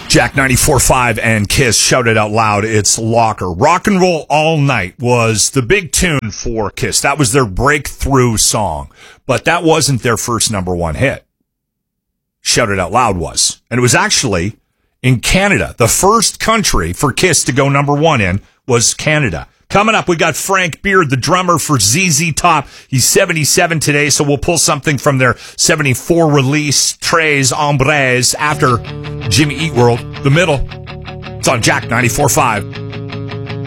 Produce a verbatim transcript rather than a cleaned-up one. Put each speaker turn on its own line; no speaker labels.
Jack ninety-four point five and Kiss, shout it out loud. It's Locker. Rock and Roll All Night was the big tune for Kiss. That was their breakthrough song. But that wasn't their first number one hit. Shout It Out Loud was. And it was actually in Canada. The first country for Kiss to go number one in was Canada. Coming up, we got Frank Beard, the drummer for Z Z Top. He's seventy-seven today, so we'll pull something from their seventy-four release, Tres Hombres, after Jimmy Eat World, The Middle. It's on Jack ninety-four point five.